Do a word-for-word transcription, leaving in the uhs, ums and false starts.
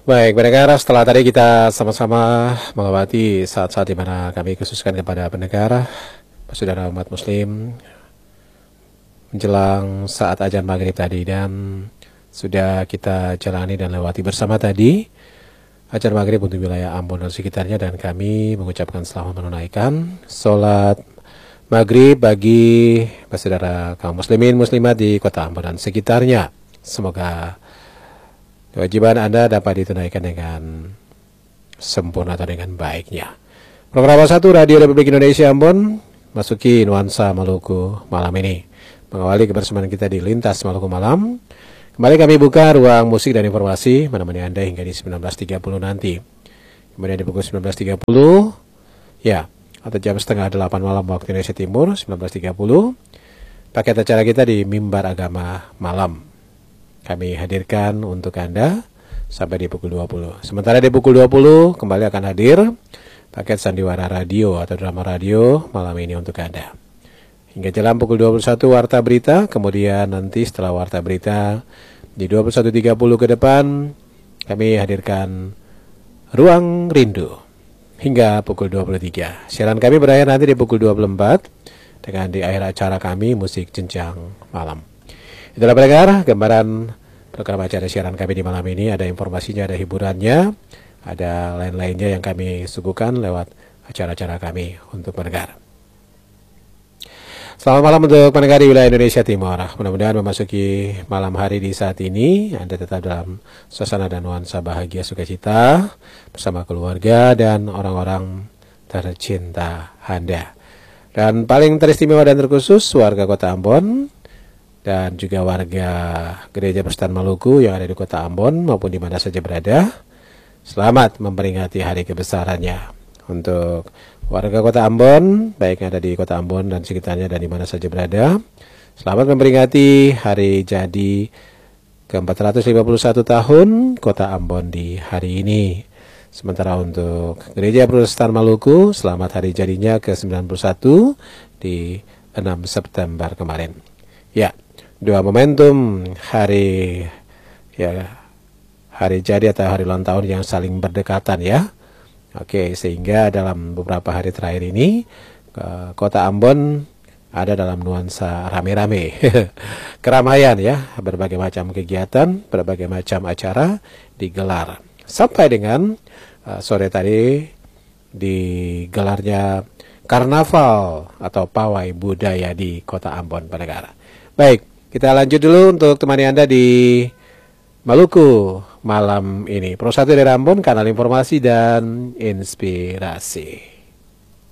Baik, pendengar, setelah tadi kita sama-sama melewati saat-saat di mana kami khususkan kepada pendengar, saudara umat muslim, menjelang saat azan maghrib tadi, dan sudah kita jalani dan lewati bersama tadi azan maghrib untuk wilayah Ambon dan sekitarnya, dan kami mengucapkan selamat menunaikan sholat maghrib bagi saudara kaum muslimin muslimat di kota Ambon dan sekitarnya. Semoga kewajiban Anda dapat ditunaikan dengan sempurna atau dengan baiknya. Program satu Radio Republik Indonesia Ambon masuki nuansa Maluku malam ini. Mengawali kebersamaan kita di Lintas Maluku Malam. Kembali kami buka ruang musik dan informasi menemani Anda hingga di sembilan belas tiga puluh nanti. Kemudian di pukul sembilan belas tiga puluh, ya, atau jam setengah delapan malam waktu Indonesia Timur, sembilan belas tiga puluh, paket acara kita di Mimbar Agama Malam. Kami hadirkan untuk Anda sampai di pukul dua puluh. Sementara di pukul dua puluh kembali akan hadir paket Sandiwara Radio atau drama radio malam ini untuk Anda. Hingga jelang pukul dua puluh satu Warta Berita, kemudian nanti setelah Warta Berita di dua puluh satu tiga puluh ke depan kami hadirkan Ruang Rindu hingga pukul dua puluh tiga. Siaran kami berakhir nanti di pukul dua puluh empat dengan di akhir acara kami Musik Jenjang Malam. Itulah pendengar gambaran program acara siaran kami di malam ini. Ada informasinya, ada hiburannya, ada lain-lainnya yang kami suguhkan lewat acara-acara kami untuk pendengar. Selamat malam untuk pendengar di wilayah Indonesia Timur. Mudah-mudahan memasuki malam hari di saat ini Anda tetap dalam suasana dan nuansa bahagia sukacita bersama keluarga dan orang-orang tercinta Anda. Dan paling teristimewa dan terkhusus warga Kota Ambon dan juga warga Gereja Persekutuan Maluku yang ada di Kota Ambon maupun di mana saja berada. Selamat memperingati hari kebesarannya. Untuk warga Kota Ambon, baik yang ada di Kota Ambon dan sekitarnya dan di mana saja berada, selamat memperingati hari jadi ke empat ratus lima puluh satu tahun Kota Ambon di hari ini. Sementara untuk Gereja Persekutuan Maluku, selamat hari jadinya ke sembilan puluh satu di enam September kemarin. Ya, dua momentum hari ya hari jadi atau hari ulang tahun yang saling berdekatan ya. Oke, sehingga dalam beberapa hari terakhir ini Kota Ambon ada dalam nuansa rame-rame, keramaian ya, berbagai macam kegiatan, berbagai macam acara digelar sampai dengan uh, sore tadi digelarnya karnaval atau pawai budaya di Kota Ambon pendengar. Baik, kita lanjut dulu untuk temani Anda di Maluku malam ini. Pro satu dari Ambon, kanal informasi dan inspirasi.